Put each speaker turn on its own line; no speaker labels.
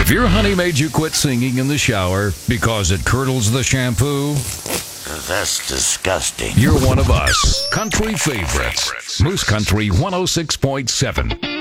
If your honey made you quit singing in the shower because it curdles the shampoo,
That's disgusting.
you're one of us. Country favorites. Moose Country 106.7.